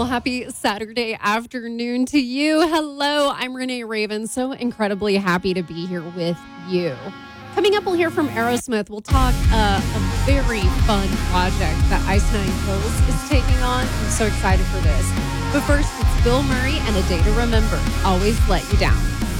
Well, happy Saturday afternoon to you. Hello, I'm Renee Raven. So incredibly happy to be here with you. Coming up, we'll hear from Aerosmith. We'll talk a very fun project that Ice Nine Kills is taking on. I'm so excited for this. But first, it's Bill Murray and A Day to Remember. Always Let You Down.